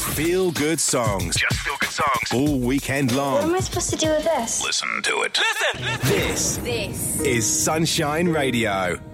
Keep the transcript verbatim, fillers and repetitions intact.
Feel good songs. Just feel good songs. All weekend long. What am I supposed to do with this? Listen to it. Listen! This, This is Sunshine Radio.